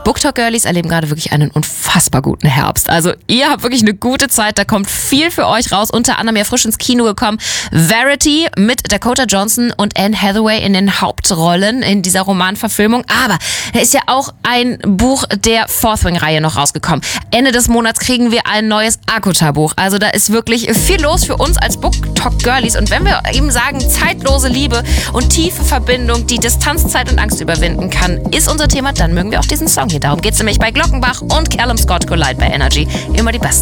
BookTok Girlies erleben gerade wirklich einen unfassbar guten Herbst. Also ihr habt wirklich eine gute Zeit, da kommt viel für euch raus. Unter anderem ja frisch ins Kino gekommen Verity mit Dakota Johnson und Anne Hathaway in den Hauptrollen in dieser Romanverfilmung. Aber da ist ja auch ein Buch der Fourth Wing-Reihe noch rausgekommen. Ende des Monats kriegen wir ein neues Akuta-Buch. Also da ist wirklich viel los für uns als BookTok Girlies. Und wenn wir eben sagen, zeitlose Liebe und tiefe Verbindung, die Distanz, Zeit und Angst überwinden kann, ist unser Thema, dann mögen wir auch diesen Song hier. Darum geht's nämlich bei Glockenbach und Callum Scott Collide bei Energy. Immer die Besten.